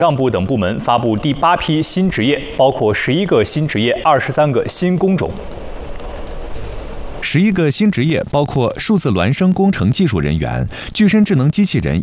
让部等部门发布第8批新职业，包括11个新职业、23个新工种。 11个新职业包括数字孪生工程技术人员、具身智能机器人